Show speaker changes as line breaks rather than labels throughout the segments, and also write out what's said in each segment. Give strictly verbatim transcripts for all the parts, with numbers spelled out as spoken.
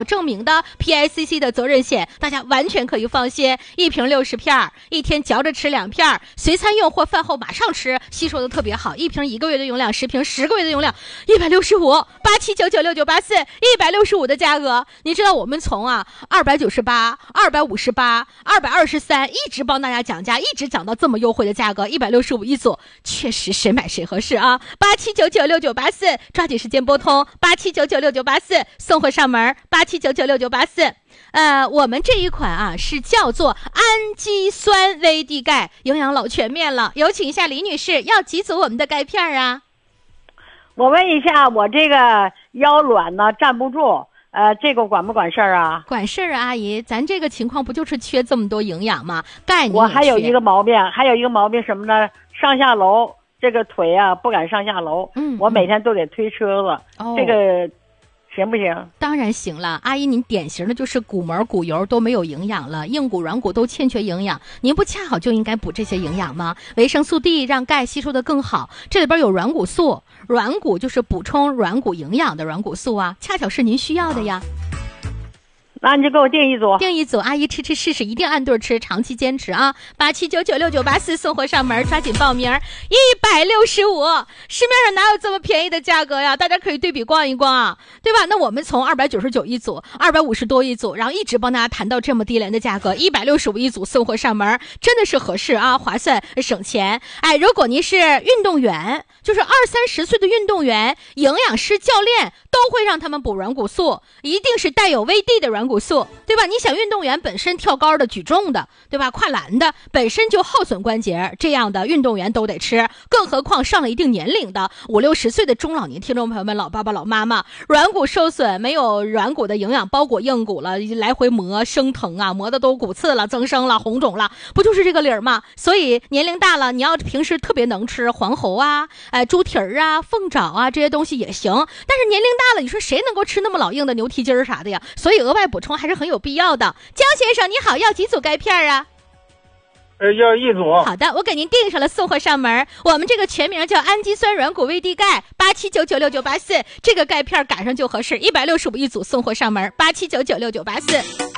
证明的 P I C C 的责任险，大家完全可以放心。一瓶六十片，一天嚼着吃两片，随餐用或饭后马上吃，吸收的特别好。一瓶一个月的用量，十瓶十个月的用量，一百六十五，八七九九六九八四，一百六十五的价格。你知道我们从啊二百九十八、二百五十八、二百二十三，一直帮大家讲价，一直讲到这么优惠的价格，一百六十五一组，确实谁买谁合适啊！八七九九六九八四，抓紧时间拨通八七九九六九八四，送货上门八七九九六九八四。呃，我们这一款啊是叫做氨基酸 V D 钙，营养老全面了。有请一下李女士，要几组我们的钙片啊？
我问一下，我这个腰软呢站不住，呃，这个管不管事儿啊？
管事儿啊，阿姨，咱这个情况不就是缺这么多营养吗？钙你也缺。
我还有一个毛病，还有一个毛病什么呢？上下楼这个腿啊不敢上下楼，嗯，我每天都得推车子，哦、这个。行不行？
当然行了，阿姨，您典型的就是骨膜、骨油都没有营养了，硬骨、软骨都欠缺营养，您不恰好就应该补这些营养吗？维生素 D 让钙吸收的更好，这里边有软骨素，软骨就是补充软骨营养的软骨素啊，恰巧是您需要的呀。
那你就给我订一组，
订一组，阿姨吃吃试试，一定按对吃，长期坚持啊！八七九九六九八四，送货上门，抓紧报名，一百六十五，市面上哪有这么便宜的价格呀？大家可以对比逛一逛啊，对吧？那我们从二百九十九一组，二百五十多一组，然后一直帮大家谈到这么低廉的价格，一百六十五一组，送货上门，真的是合适啊，划算，省钱。哎，如果您是运动员，就是二三十岁的运动员，营养师、教练都会让他们补软骨素，一定是带有 V D 的软骨素，对吧？你想运动员本身跳高的、举重的，对吧？跨栏的本身就耗损关节，这样的运动员都得吃，更何况上了一定年龄的五六十岁的中老年听众朋友们、老爸爸、老妈妈，软骨受损，没有软骨的营养包裹硬骨了，来回磨生疼啊，磨的都骨刺了、增生了、红肿了，不就是这个理儿吗？所以年龄大了，你要平时特别能吃黄喉啊、哎猪蹄儿啊、凤爪啊这些东西也行，但是年龄大了，你说谁能够吃那么老硬的牛蹄筋儿啥的呀？所以额外补充还是很有必要的。江先生你好，要几组钙片啊？
呃，要一组。
好的，我给您订上了，送货上门。我们这个全名叫氨基酸软骨 V D 钙，八七九九六九八四，这个钙片赶上就合适，一百六十五一组，送货上门，八七九九六九八四。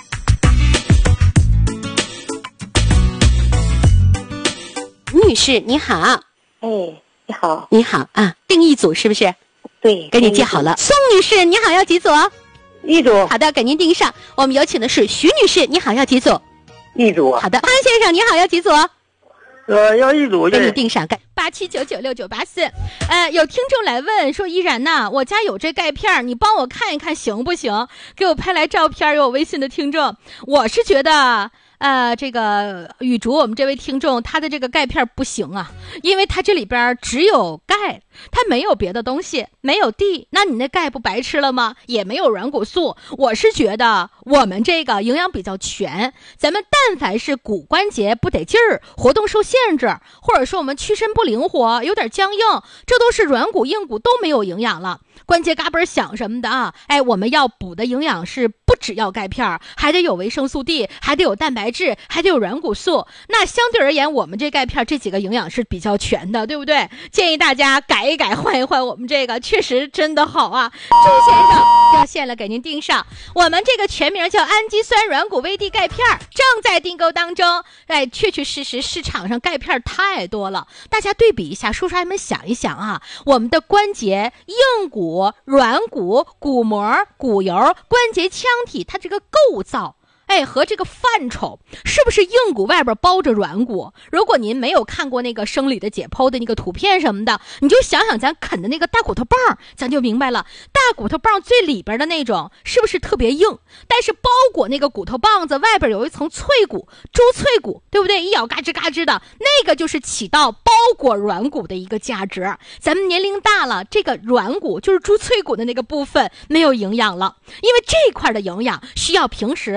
女士你好。
哎，你好。
你好啊，订一组是不是？
对，
给你记好了。宋女士你好，要几组？
一组。
好的，给您订上。我们有请的是徐女士，你好，要几组？
一组。
好的，潘先生你好，要几组？
呃，要一组。
给你订上，八七九九六九八四。呃，有听众来问说，依然呐，我家有这钙片，你帮我看一看行不行？给我拍来照片，有我微信的听众，我是觉得。呃，这个雨竹，我们这位听众，他的这个钙片不行啊，因为他这里边只有钙，它没有别的东西，没有 D， 那你那钙不白吃了吗？也没有软骨素。我是觉得我们这个营养比较全，咱们但凡是骨关节不得劲儿，活动受限制，或者说我们屈伸不灵活，有点僵硬，这都是软骨硬骨都没有营养了，关节嘎嘣响什么的啊，哎，我们要补的营养是不只要钙片，还得有维生素 D， 还得有蛋白质，还得有软骨素。那相对而言，我们这钙片这几个营养是比较全的，对不对？建议大家改一改，换一换，我们这个确实真的好啊。朱先生掉线了，给您订上。我们这个全名叫氨基酸软骨 V D 钙片，正在订购当中。哎，确确实实市场上钙片太多了，大家对比一下，叔叔阿姨们想一想啊，我们的关节、硬骨、软骨、骨膜、骨油、关节腔体，它这个构造。哎，和这个范畴是不是硬骨外边包着软骨？如果您没有看过那个生理的解剖的那个图片什么的，你就想想咱啃的那个大骨头棒，咱就明白了。大骨头棒最里边的那种是不是特别硬？但是包裹那个骨头棒子外边有一层脆骨，猪脆骨，对不对？一咬嘎吱嘎吱的，那个就是起到包裹软骨的一个价值。咱们年龄大了，这个软骨就是猪脆骨的那个部分没有营养了，因为这块的营养需要平时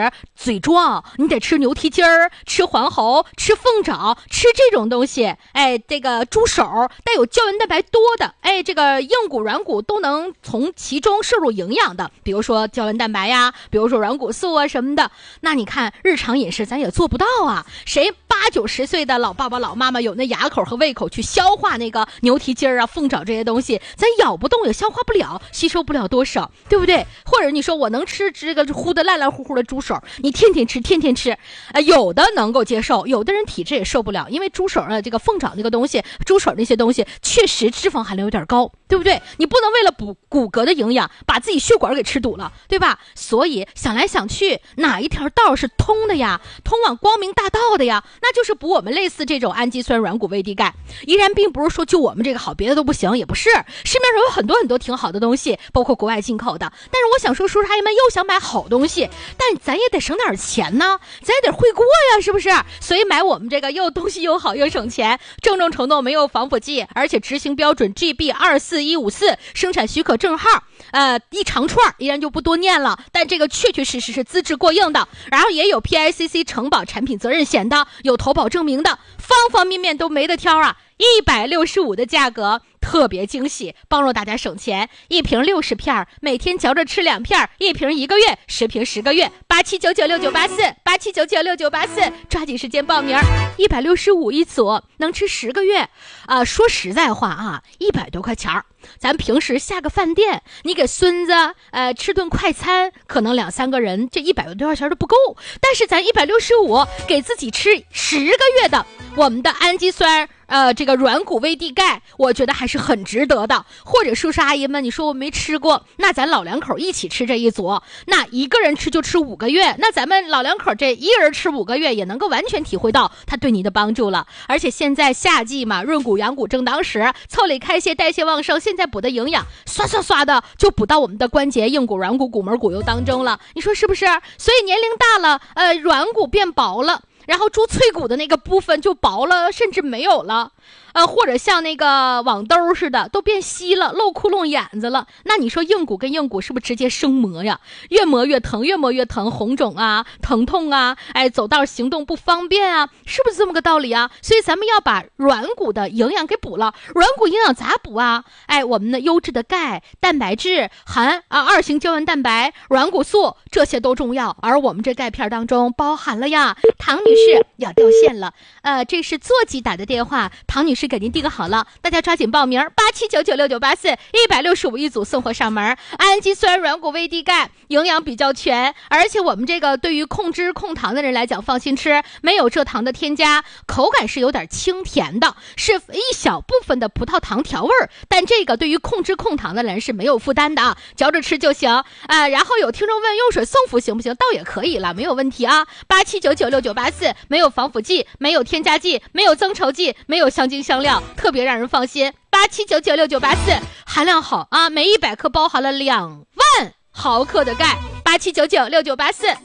嘴壮，你得吃牛蹄筋儿，吃黄喉，吃凤爪，吃这种东西。哎，这个猪手带有胶原蛋白多的，哎，这个硬骨软骨都能从其中摄入营养的，比如说胶原蛋白呀，比如说软骨素啊什么的。那你看日常饮食咱也做不到啊，谁八九十岁的老爸爸老妈妈有那牙口和胃口去消化那个牛蹄筋儿啊凤爪这些东西，咱咬不动也消化不了，吸收不了多少，对不对？或者你说我能吃这个糊的烂烂乎乎的猪手，你天天吃天天吃，呃，有的能够接受，有的人体质也受不了，因为猪手啊这个凤爪那个东西，猪手那些东西确实脂肪含量有点高，对不对？你不能为了补骨骼的营养把自己血管给吃堵了，对吧？所以想来想去，哪一条道是通的呀？通往光明大道的呀？那就是补我们类似这种氨基酸软骨微地钙。依然并不是说就我们这个好，别的都不行，也不是，市面上有很多很多挺好的东西，包括国外进口的。但是我想说，叔叔阿姨们又想买好东西，但咱也得省点钱呢，咱也得会过呀，是不是？所以买我们这个又东西又好又省钱，郑重承诺没有防腐剂，而且执行标准 G B 二四一五四，生产许可证号，呃，一长串依然就不多念了，但这个确确实实是资质过硬的，然后也有 P I C C 承保产品责任险的，有投保证明的，方方面面都没得挑啊。一百六十五的价格特别惊喜，帮助大家省钱，一瓶六十片，每天嚼着吃两片，一瓶一个月，十瓶十个月，八七九九六九八四，八七九九六九八四，抓紧时间报名，一百六十五一组，能吃十个月啊、呃！说实在话啊，一百多块钱儿，咱平时下个饭店，你给孙子呃吃顿快餐，可能两三个人这一百多块钱都不够，但是咱一百六十五给自己吃十个月的我们的氨基酸。呃，这个软骨微地钙，我觉得还是很值得的。或者叔叔阿姨们，你说我没吃过，那咱老两口一起吃这一组，那一个人吃就吃五个月，那咱们老两口这一人吃五个月，也能够完全体会到它对你的帮助了。而且现在夏季嘛，润骨养骨正当时，腠理开泄，代谢旺盛，现在补的营养，刷刷刷的就补到我们的关节、硬骨、软骨、骨门、骨油当中了。你说是不是？所以年龄大了，呃，软骨变薄了。然后猪脆骨的那个部分就薄了，甚至没有了，呃，或者像那个网兜似的都变稀了，露窟窿眼子了。那你说硬骨跟硬骨是不是直接生磨呀？越磨越疼，越磨越疼，红肿啊，疼痛啊，哎，走道行动不方便啊，是不是这么个道理啊？所以咱们要把软骨的营养给补了。软骨营养咋补啊？哎，我们的优质的钙、蛋白质、含啊二型胶原蛋白、软骨素，这些都重要。而我们这钙片当中包含了呀，唐女士要掉线了，呃，这是座机打的电话，唐女士给您定好了，大家抓紧报名，八七九九六九八四，一百六十五一组送货上门，氨基酸软骨微地钙，营养比较全，而且我们这个对于控脂控糖的人来讲放心吃，没有蔗糖的添加，口感是有点清甜的，是一小部分的葡萄糖调味儿，但这个对于控脂控糖的人是没有负担的啊，嚼着吃就行啊、呃。然后有听众问用水送服行不行？倒也可以了，没有问题啊，八七九九六九八四，没有防腐剂，没有添加剂，没有增稠剂，没有香精香料，特别让人放心。八七九九六九八四，含量好啊，每一百克包含了两万毫克的钙。八七九九六九八四。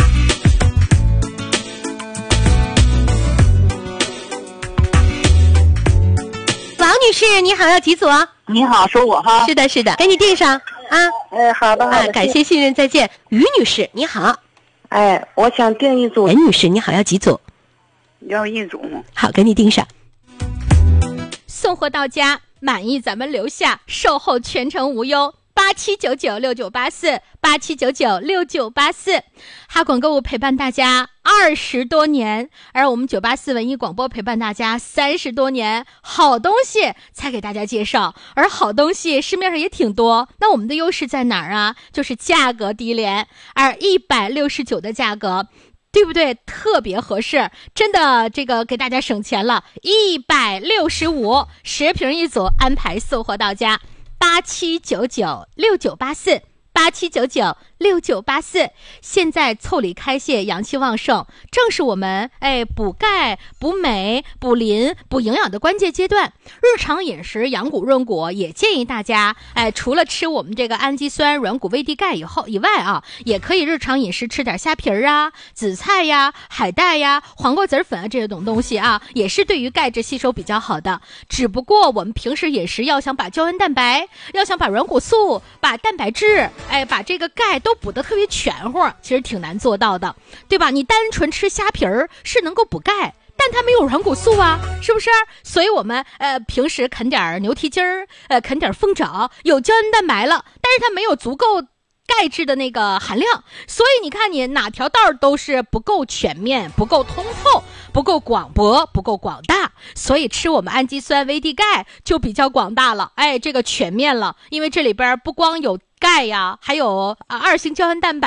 王女士，你好，要几组？
你好，说我哈。
是的，是的，给你订上啊。
哎，好的，好的，
啊，感谢信任，再见。于女士，你好。
哎，我想订一组。
文女士，你好，要几组？
要一组。
好，给你订上。
送货到家，满意咱们留下，售后全程无忧。八七九九六九八四，八七九九六九八四，哈广购物陪伴大家二十多年，而我们九八四文艺广播陪伴大家三十多年，好东西才给大家介绍，而好东西市面上也挺多，那我们的优势在哪儿啊？就是价格低廉，而一百六十九的价格。对不对？特别合适，真的这个给大家省钱了，一百六十五，十瓶一组，安排送货到家，八七九九六九八四，八七九九六九八四。现在腠理开泄，阳气旺盛，正是我们哎补钙、补镁、补磷、补营养的关键阶段。日常饮食养骨润骨，也建议大家哎，除了吃我们这个氨基酸软骨微地钙以后以外啊，也可以日常饮食吃点虾皮儿啊、紫菜呀、海带呀、黄瓜籽粉啊这种东西啊，也是对于钙质吸收比较好的。只不过我们平时饮食要想把胶原蛋白、要想把软骨素、把蛋白质哎，把这个钙都补得特别全乎，其实挺难做到的，对吧？你单纯吃虾皮儿是能够补钙，但它没有软骨素啊，是不是？所以我们呃平时啃点牛蹄筋儿，呃啃点凤爪，有胶原蛋白了，但是它没有足够钙质的那个含量，所以你看你哪条道都是不够全面，不够通透，不够广博，不够广大，所以吃我们氨基酸维 D 钙就比较广大了，哎，这个全面了，因为这里边不光有钙呀，还有啊二型胶原蛋白。